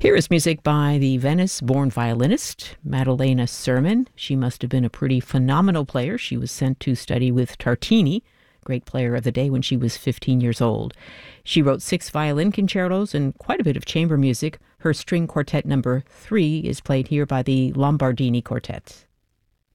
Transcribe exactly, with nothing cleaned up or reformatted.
Here is music by the Venice-born violinist Maddalena Sermon. She must have been a pretty phenomenal player. She was sent to study with Tartini, great player of the day, when she was fifteen years old. She wrote six violin concertos and quite a bit of chamber music. Her string quartet number three is played here by the Lombardini Quartet.